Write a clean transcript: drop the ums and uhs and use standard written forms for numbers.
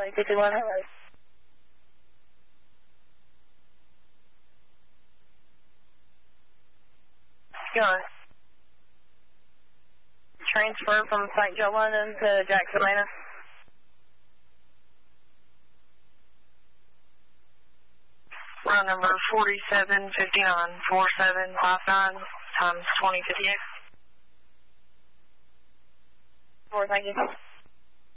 51, hello. Go on. Transfer from St. Joe, London to Jackson, Atlanta. Round number 4759, 4759 times 2058. 4, thank you.